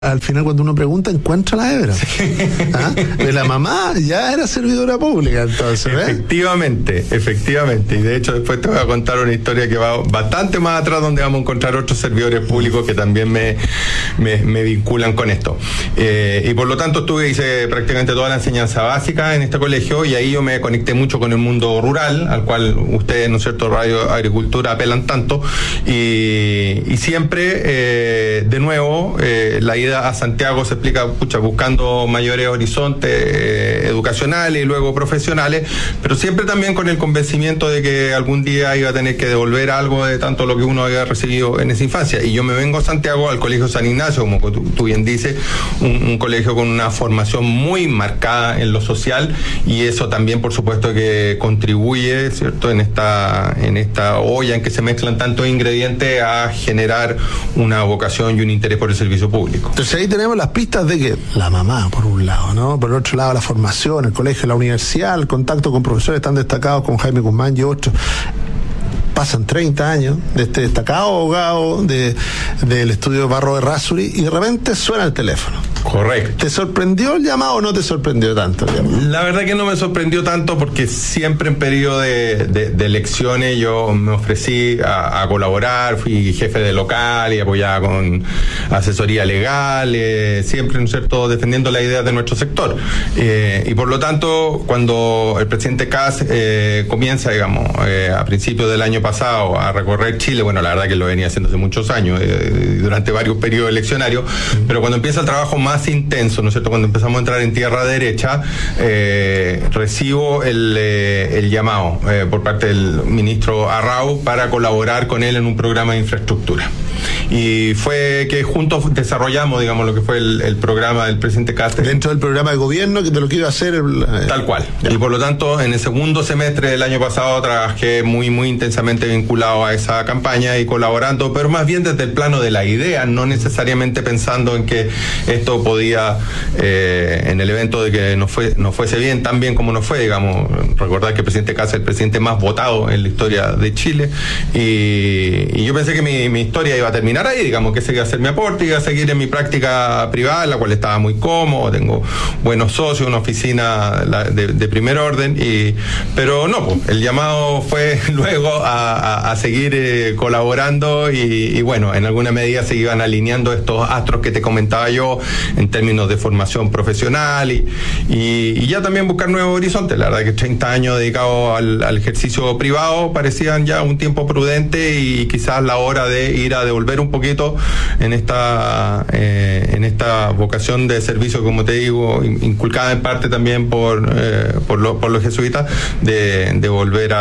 Al final, cuando uno pregunta, encuentra la hebra. ¿Ah? De la mamá ya era servidora pública, entonces, ¿ves? Efectivamente. Y de hecho, después te voy a contar una historia que va bastante más atrás, donde vamos a encontrar otros servidores públicos que también me vinculan con esto. Y por lo tanto, hice prácticamente toda la enseñanza básica en este colegio, y ahí yo me conecté mucho con el mundo rural, al cual ustedes, ¿no es cierto?, Radio Agricultura, apelan tanto. Y siempre, de nuevo, la idea a Santiago se explica buscando mayores horizontes educacionales y luego profesionales, pero siempre también con el convencimiento de que algún día iba a tener que devolver algo de tanto lo que uno había recibido en esa infancia. Y yo me vengo a Santiago, al Colegio San Ignacio, como tú bien dices, un colegio con una formación muy marcada en lo social, y eso también, por supuesto, que contribuye, ¿cierto?, en esta olla en que se mezclan tantos ingredientes a generar una vocación y un interés por el servicio público. Entonces ahí tenemos las pistas de que la mamá, por un lado, ¿no? Por el otro lado, la formación, el colegio, la universidad, el contacto con profesores tan destacados como Jaime Guzmán y otros. Pasan 30 años de este destacado abogado del estudio Barro de Errázuriz, y de repente suena el teléfono. Correcto. ¿Te sorprendió el llamado o no te sorprendió tanto el llamado? La verdad que no me sorprendió tanto, porque siempre en periodo de elecciones yo me ofrecí a colaborar, fui jefe de local y apoyaba con asesoría legal, siempre, ¿no es cierto?, defendiendo la idea de nuestro sector. Y por lo tanto, cuando el presidente Kast comienza, digamos, a principios del año pasado a recorrer Chile, bueno, la verdad que lo venía haciendo hace muchos años, durante varios periodos eleccionarios, pero cuando empieza el trabajo más intenso, ¿no es cierto?, cuando empezamos a entrar en tierra derecha, recibo el llamado por parte del ministro Arrau para colaborar con él en un programa de infraestructura. Y fue que juntos desarrollamos, digamos, lo que fue el programa del presidente Kast. Dentro del programa de gobierno, que te lo quiero hacer. Tal cual. Ya. Y por lo tanto, en el segundo semestre del año pasado trabajé muy intensamente vinculado a esa campaña y colaborando, pero más bien desde el plano de la idea, no necesariamente pensando en que esto podía, en el evento de que nos fuese bien, tan bien como nos fue, digamos. Recordar que el presidente Kast es el presidente más votado en la historia de Chile, y yo pensé que mi historia iba a terminar ahí, digamos, que ese iba a ser mi aporte, iba a seguir en mi práctica privada, en la cual estaba muy cómodo, tengo buenos socios, una oficina de primer orden, pero no, pues, el llamado fue luego a seguir colaborando, y bueno, en alguna medida se iban alineando estos astros que te comentaba yo en términos de formación profesional y ya también buscar nuevos horizontes. La verdad que 30 años dedicados al ejercicio privado parecían ya un tiempo prudente, y quizás la hora de ir a devolver un poquito en esta vocación de servicio, como te digo, inculcada en parte también por los jesuitas, de devolverle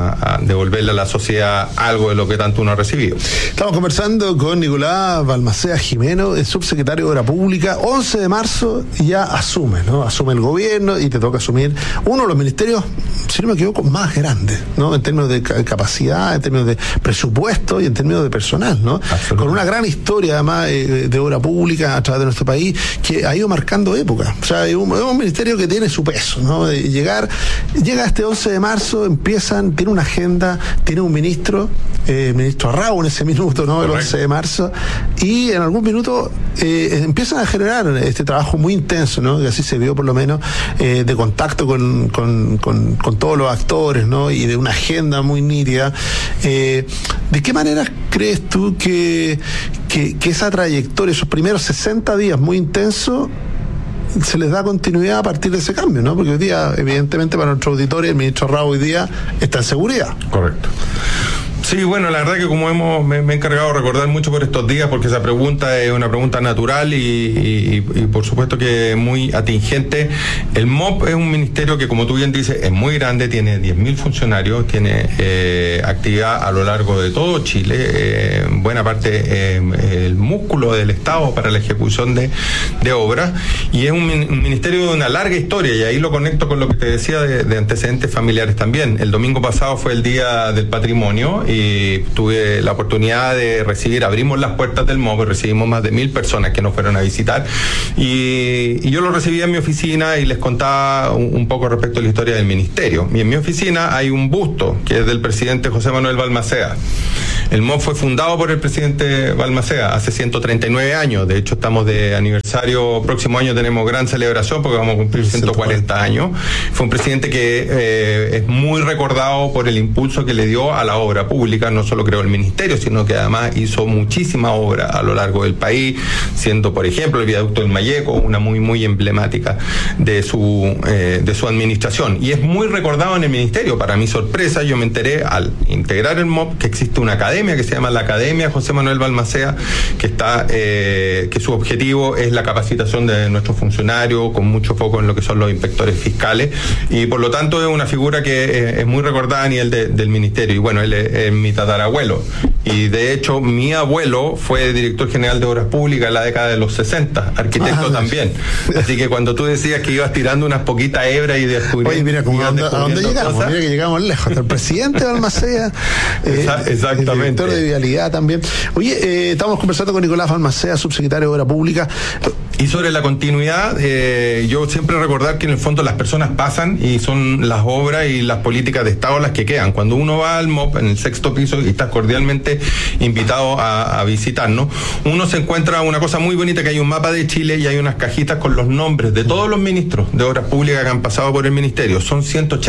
a la sociedad algo de lo que tanto uno ha recibido. Estamos conversando con Nicolás Balmaceda Jimeno, el subsecretario de Obra Pública. 11 de marzo ya asume el gobierno, y te toca asumir uno de los ministerios, si no me equivoco, más grandes, ¿no?, en términos de capacidad, en términos de presupuesto y en términos de personal, ¿no? Con una gran historia, además, de obra pública a través de nuestro país, que ha ido marcando época. O sea, es un ministerio que tiene su peso, ¿no? Llega este 11 de marzo, tiene una agenda, tiene un ministro, el ministro Arrau en ese minuto, ¿no? Correcto. El 11 de marzo, y en algún minuto empiezan a generar este trabajo muy intenso, ¿no?, que así se vio por lo menos, de contacto con todos los actores, ¿no?, y de una agenda muy nítida. ¿De qué manera crees tú que esa trayectoria, esos primeros 60 días muy intensos, se les da continuidad a partir de ese cambio, ¿no? Porque hoy día, evidentemente, para nuestro auditorio, el ministro Arrau hoy día está en seguridad. Correcto. Sí, bueno, la verdad que como me he encargado de recordar mucho por estos días, porque esa pregunta es una pregunta natural y por supuesto que muy atingente. El MOP es un ministerio que, como tú bien dices, es muy grande, tiene 10.000 funcionarios, tiene actividad a lo largo de todo Chile, buena parte el músculo del Estado para la ejecución de obras, y es un ministerio de una larga historia, y ahí lo conecto con lo que te decía de antecedentes familiares también. El domingo pasado fue el Día del Patrimonio, y tuve la oportunidad de abrimos las puertas del MOP, recibimos más de 1.000 personas que nos fueron a visitar, y yo lo recibí en mi oficina y les contaba un poco respecto a la historia del ministerio. Y en mi oficina hay un busto que es del presidente José Manuel Balmaceda, El MOP fue fundado por el presidente Balmaceda hace 139 años. De hecho, estamos de aniversario. Próximo año tenemos gran celebración porque vamos a cumplir 140 años. Fue un presidente que es muy recordado por el impulso que le dio a la obra pública. No solo creó el ministerio, sino que además hizo muchísima obra a lo largo del país, siendo, por ejemplo, el viaducto del Mayeco una muy emblemática de su administración. Y es muy recordado en el ministerio. Para mi sorpresa, yo me enteré al integrar el MOP que existe una academia que se llama la Academia José Manuel Balmaceda, que su objetivo es la capacitación de nuestros funcionarios, con mucho foco en lo que son los inspectores fiscales, y por lo tanto es una figura que es muy recordada a nivel del ministerio. Y bueno, él es mi tatarabuelo, y de hecho mi abuelo fue director general de Obras Públicas en la década de los 60, arquitecto también. Así que cuando tú decías que ibas tirando unas poquitas hebras y descubriendo... Oye, mira, ¿a dónde llegamos? Mira que llegamos lejos. Hasta el presidente Balmaceda, exactamente. El director de Vialidad también. Oye, estamos conversando con Nicolás Balmaceda, subsecretario de Obra Pública. Y sobre la continuidad, yo siempre recordar que en el fondo las personas pasan y son las obras y las políticas de Estado las que quedan. Cuando uno va al MOP en el 6º piso y estás cordialmente invitado a visitarnos, uno se encuentra una cosa muy bonita, que hay un mapa de Chile y hay unas cajitas con los nombres de todos los ministros de Obras Públicas que han pasado por el ministerio. Son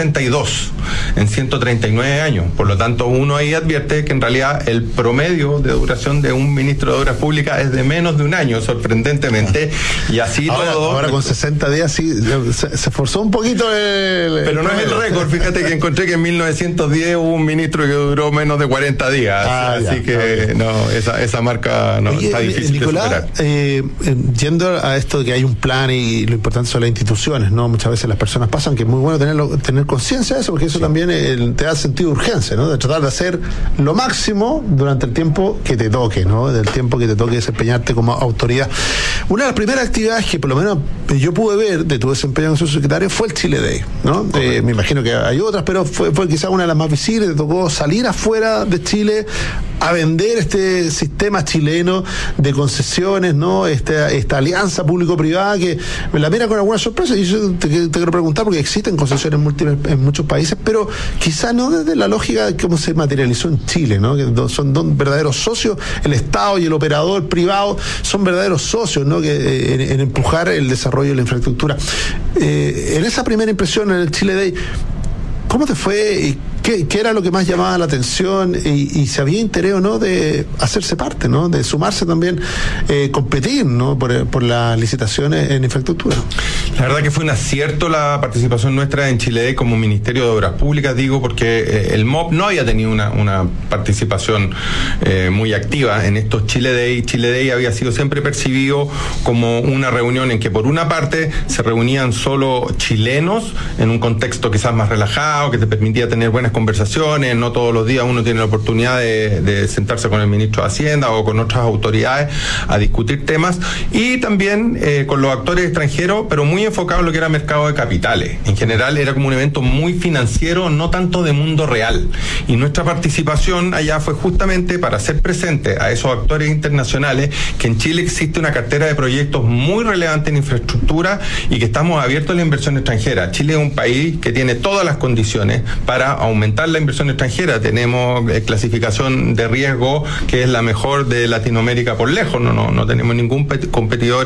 182 en 139 años. Por lo tanto, uno ahí advierte que en realidad el promedio de duración de un ministro de Obras Públicas es de menos de un año, sorprendentemente. Y así ahora con 60 días sí se esforzó un poquito pero no es el récord. Fíjate que encontré que en 1910 hubo un ministro que duró menos de 40 días. Así que no, esa marca no. Oye, está difícil Nicolás, de superar. Yendo a esto de que hay un plan y lo importante son las instituciones, ¿no? Muchas veces las personas pasan, que es muy bueno tener conciencia de eso, porque eso también te da sentido de urgencia, ¿no? De tratar de hacer lo máximo durante el tiempo que te toque, ¿no? Del tiempo que te toque desempeñarte como autoridad. Una de las primeras actividades que por lo menos yo pude ver de tu desempeño como subsecretario fue el Chile Day, ¿no? Me imagino que hay otras, pero fue quizás una de las más visibles. Te tocó salir afuera de Chile a vender este sistema chileno de concesiones, ¿no? Esta alianza público-privada que me la mira con alguna sorpresa. Y yo te quiero preguntar, porque existen concesiones múltiples en muchos países, pero quizás no desde la lógica de cómo se materializó en Chile, ¿no? Que son dos verdaderos socios, el Estado y el operador privado son verdaderos socios, ¿no? Que en empujar el desarrollo de la infraestructura. En esa primera impresión en el Chile Day, ¿cómo te fue? ¿Qué era lo que más llamaba la atención? Y si había interés o no de hacerse parte, ¿no? De sumarse también, competir, ¿no? Por las licitaciones en infraestructura. La verdad que fue un acierto la participación nuestra en Chile Day como Ministerio de Obras Públicas, digo, porque el MOP no había tenido una participación muy activa en estos Chile Day. Chile Day había sido siempre percibido como una reunión en que por una parte se reunían solo chilenos en un contexto quizás más relajado, que te permitía tener buenas conversaciones. No todos los días uno tiene la oportunidad de sentarse con el ministro de Hacienda o con otras autoridades a discutir temas, y también con los actores extranjeros, pero muy enfocado en lo que era mercado de capitales. En general era como un evento muy financiero, no tanto de mundo real, y nuestra participación allá fue justamente para hacer presente a esos actores internacionales que en Chile existe una cartera de proyectos muy relevante en infraestructura y que estamos abiertos a la inversión extranjera. Chile es un país que tiene todas las condiciones para aumentar la inversión extranjera. Tenemos clasificación de riesgo que es la mejor de Latinoamérica por lejos. No tenemos ningún competidor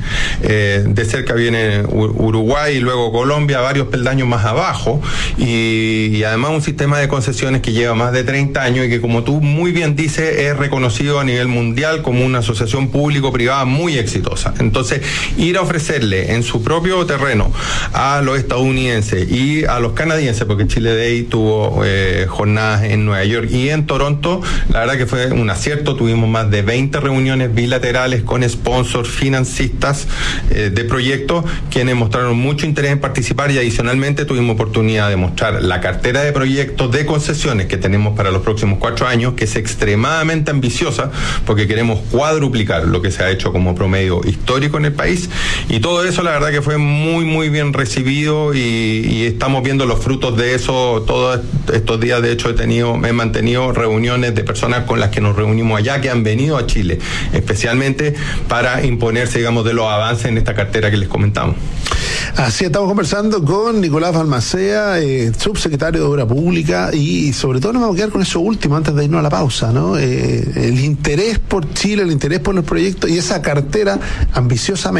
de cerca. Viene Uruguay y luego Colombia, varios peldaños más abajo, y además un sistema de concesiones que lleva más de 30 años y que, como tú muy bien dices, es reconocido a nivel mundial como una asociación público-privada muy exitosa. Entonces, ir a ofrecerle en su propio terreno a los estadounidenses y a los canadienses, porque Chile Day tuvo jornadas en Nueva York y en Toronto, la verdad que fue un acierto. Tuvimos más de 20 reuniones bilaterales con sponsors, financistas de proyectos, quienes mostraron mucho interés en participar, y adicionalmente tuvimos oportunidad de mostrar la cartera de proyectos de concesiones que tenemos para los próximos 4 años, que es extremadamente ambiciosa, porque queremos cuadruplicar lo que se ha hecho como promedio histórico en el país, y todo eso la verdad que fue muy bien recibido, y estamos viendo los frutos de eso, todas estos días, de hecho, he mantenido reuniones de personas con las que nos reunimos allá, que han venido a Chile, especialmente para imponerse, digamos, de los avances en esta cartera que les comentamos. Así estamos conversando con Nicolás Balmacea, subsecretario de Obra Pública, y sobre todo nos vamos a quedar con eso último antes de irnos a la pausa, ¿no? El interés por Chile, el interés por los proyectos y esa cartera ambiciosamente